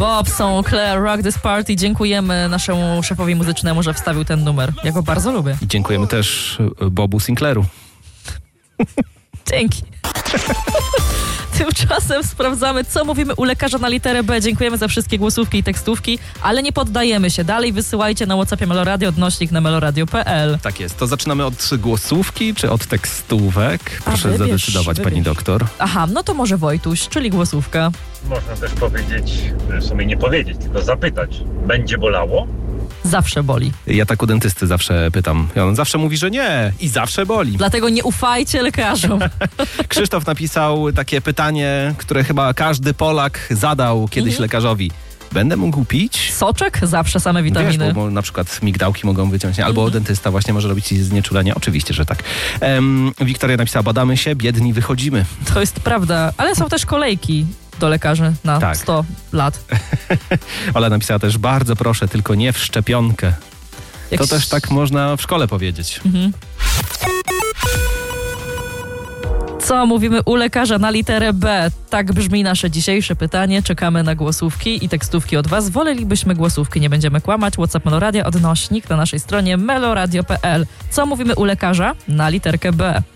Bob Sinclair, Rock This Party. Dziękujemy naszemu szefowi muzycznemu, że wstawił ten numer. Ja go bardzo lubię. I dziękujemy też Bobu Sinclairu. Dzięki. Tymczasem sprawdzamy, co mówimy u lekarza na literę B. Dziękujemy za wszystkie głosówki i tekstówki, ale nie poddajemy się. Dalej wysyłajcie na WhatsAppie Meloradio / na meloradio.pl. Tak jest. To zaczynamy od głosówki czy od tekstówek? Proszę zadecydować, pani doktor. Aha, no to może Wojtuś, czyli głosówka. Można też powiedzieć, w sumie nie powiedzieć, tylko zapytać. Będzie bolało? Zawsze boli. Ja tak u dentysty zawsze pytam. I on zawsze mówi, że nie i zawsze boli. Dlatego nie ufajcie lekarzom. Krzysztof napisał takie pytanie, które chyba każdy Polak zadał kiedyś lekarzowi. Będę mógł pić? Soczek? Zawsze same witaminy. Wiesz, bo na przykład migdałki mogą wyciąć, albo dentysta właśnie może robić znieczulenia. Oczywiście, że tak. Wiktoria napisała, badamy się, biedni wychodzimy. To jest prawda, ale są też kolejki do lekarzy na 100 lat. Ola napisała też, bardzo proszę, tylko nie w szczepionkę. To też tak można w szkole powiedzieć. Co mówimy u lekarza na literę B? Tak brzmi nasze dzisiejsze pytanie. Czekamy na głosówki i tekstówki od was. Wolelibyśmy głosówki, nie będziemy kłamać. WhatsApp Meloradia / na naszej stronie meloradio.pl. Co mówimy u lekarza na literkę B?